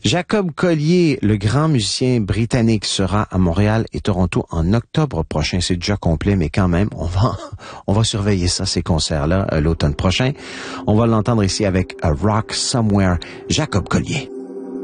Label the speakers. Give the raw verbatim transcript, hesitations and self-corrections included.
Speaker 1: Jacob Collier, le grand musicien britannique, sera à Montréal et Toronto en octobre prochain. C'est déjà complet, mais quand même, on va, on va surveiller ça, ces concerts-là, l'automne prochain. On va l'entendre ici avec A Rock Somewhere, Jacob Collier.